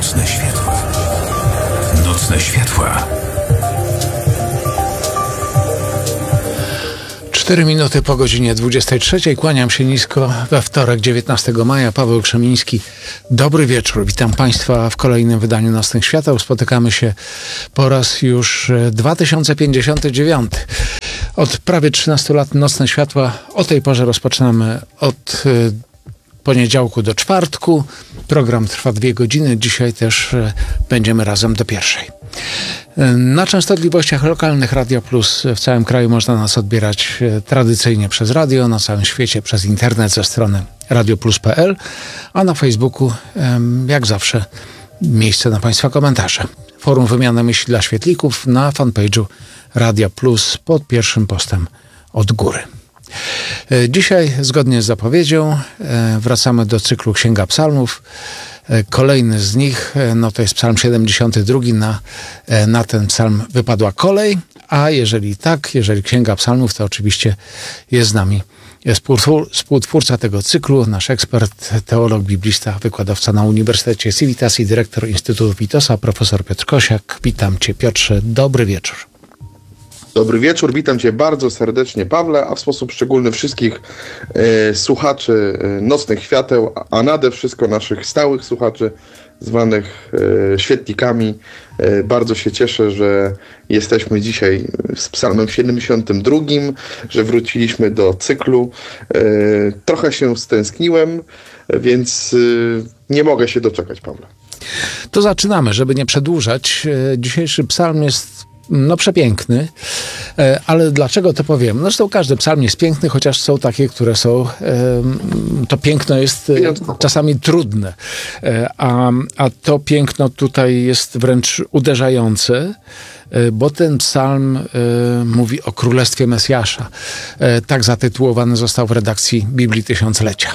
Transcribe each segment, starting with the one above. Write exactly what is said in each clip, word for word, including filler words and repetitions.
Nocne światła. Nocne światła. Cztery minuty po godzinie dwudziestej trzeciej. Kłaniam się nisko we wtorek, dziewiętnastego maja. Paweł Krzemiński. Dobry wieczór. Witam Państwa w kolejnym wydaniu Nocnych Świateł. Spotykamy się po raz już dwa tysiące pięćdziesiąty dziewiąty. Od prawie trzynastu lat Nocne Światła. O tej porze rozpoczynamy od poniedziałku do czwartku. Program trwa dwie godziny. Dzisiaj też będziemy razem do pierwszej. Na częstotliwościach lokalnych Radio Plus w całym kraju można nas odbierać tradycyjnie przez radio, na całym świecie przez internet ze strony radioplus kropka p l, a na Facebooku jak zawsze miejsce na Państwa komentarze. Forum Wymiana Myśli dla Świetlików na fanpage'u Radia Plus pod pierwszym postem od góry. Dzisiaj, zgodnie z zapowiedzią, wracamy do cyklu Księga Psalmów. Kolejny z nich, no to jest psalm siedemdziesiąty drugi. Na, na ten psalm wypadła kolej, a jeżeli tak, jeżeli Księga Psalmów, to oczywiście jest z nami współtwórca tego cyklu, nasz ekspert, teolog, biblista, wykładowca na Uniwersytecie Civitas i dyrektor Instytutu Witosa, profesor Piotr Kosiak. Witam Cię, Piotrze, dobry wieczór. Dobry wieczór, witam Cię bardzo serdecznie, Pawle, a w sposób szczególny wszystkich e, słuchaczy e, Nocnych Świateł, a nade wszystko naszych stałych słuchaczy zwanych e, świetlikami. E, bardzo się cieszę, że jesteśmy dzisiaj z psalmem siedemdziesiątym drugim, że wróciliśmy do cyklu. E, trochę się stęskniłem, więc e, nie mogę się doczekać, Pawle. To zaczynamy, żeby nie przedłużać. E, dzisiejszy psalm jest no przepiękny, ale dlaczego to powiem? No zresztą każdy psalm jest piękny, chociaż są takie, które są, to piękno jest czasami trudne, a, a to piękno tutaj jest wręcz uderzające, bo ten psalm mówi o Królestwie Mesjasza. Tak zatytułowany został w redakcji Biblii Tysiąclecia.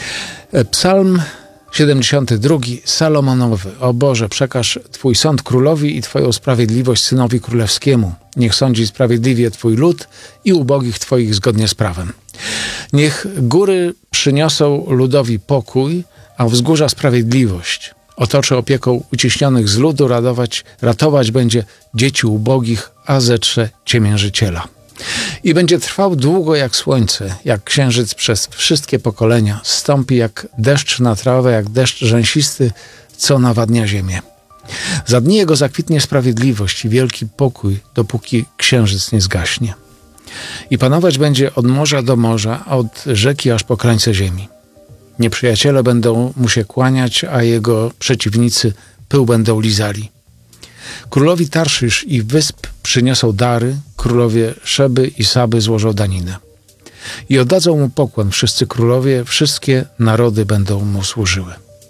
Psalm siedemdziesiąty drugi, Salomonowy. O Boże, przekaż Twój sąd królowi i Twoją sprawiedliwość synowi królewskiemu. Niech sądzi sprawiedliwie Twój lud i ubogich Twoich zgodnie z prawem. Niech góry przyniosą ludowi pokój, a wzgórza sprawiedliwość. Otoczy opieką uciśnionych z ludu, radować, ratować będzie dzieci ubogich, a zetrze ciemiężyciela. I będzie trwał długo jak słońce, jak księżyc przez wszystkie pokolenia. Zstąpi jak deszcz na trawę, jak deszcz rzęsisty, co nawadnia ziemię. Za dni jego zakwitnie sprawiedliwość i wielki pokój, dopóki księżyc nie zgaśnie. I panować będzie od morza do morza, a od rzeki aż po krańce ziemi. Nieprzyjaciele będą mu się kłaniać, a jego przeciwnicy pył będą lizali. Królowi Tarszysz i wysp przyniosą dary, królowie Szeby i Saby złożą daninę. I oddadzą mu pokłon wszyscy królowie, wszystkie narody będą mu służyły.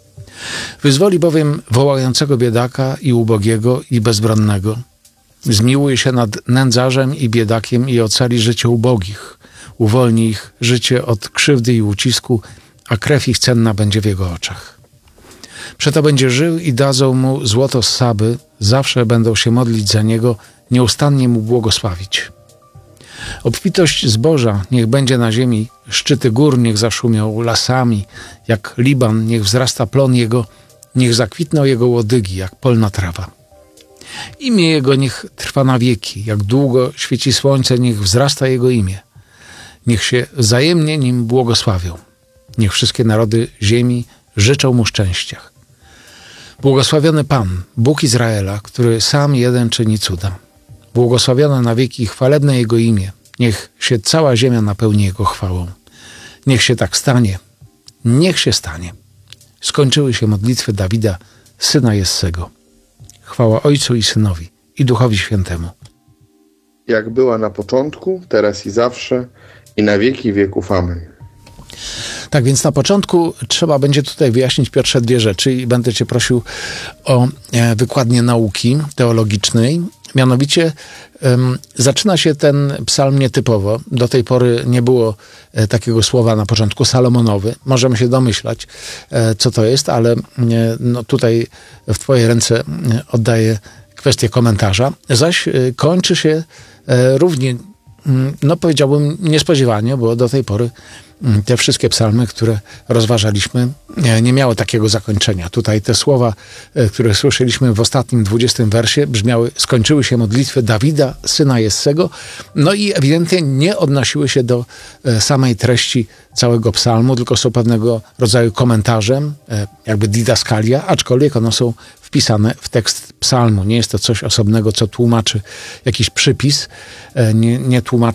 Wyzwoli bowiem wołającego biedaka i ubogiego i bezbronnego. Zmiłuje się nad nędzarzem i biedakiem i ocali życie ubogich. Uwolni ich życie od krzywdy i ucisku, a krew ich cenna będzie w jego oczach. Przeto będzie żył i dadzą mu złoto z Saby, zawsze będą się modlić za niego, nieustannie mu błogosławić. Obfitość zboża niech będzie na ziemi, szczyty gór niech zaszumią lasami, jak Liban niech wzrasta plon jego, niech zakwitną jego łodygi, jak polna trawa. Imię jego niech trwa na wieki, jak długo świeci słońce, niech wzrasta jego imię. Niech się wzajemnie nim błogosławią. Niech wszystkie narody ziemi życzą mu szczęścia. Błogosławiony Pan, Bóg Izraela, który sam jeden czyni cuda. Błogosławione na wieki chwalebne Jego imię. Niech się cała ziemia napełni Jego chwałą. Niech się tak stanie. Niech się stanie. Skończyły się modlitwy Dawida, syna Jessego. Chwała Ojcu i Synowi i Duchowi Świętemu. Jak była na początku, teraz i zawsze, i na wieki wieków. Amen. Tak więc na początku trzeba będzie tutaj wyjaśnić, Piotrze, dwie rzeczy i będę Cię prosił o wykładnię nauki teologicznej. Mianowicie um, zaczyna się ten psalm nietypowo. Do tej pory nie było e, takiego słowa na początku, Salomonowy. Możemy się domyślać, e, co to jest, ale e, no, tutaj w Twoje ręce e, oddaję kwestię komentarza. Zaś e, kończy się e, równie, no powiedziałbym niespodziewanie, bo do tej pory te wszystkie psalmy, które rozważaliśmy, nie miały takiego zakończenia. Tutaj te słowa, które słyszeliśmy w ostatnim dwudziestym wersie, brzmiały: skończyły się modlitwy Dawida, syna Jessego, no i ewidentnie nie odnosiły się do samej treści całego psalmu, tylko są pewnego rodzaju komentarzem, jakby didaskalia, aczkolwiek one są wpisane w tekst psalmu. Nie jest to coś osobnego, co tłumaczy jakiś przypis, nie, nie tłumaczy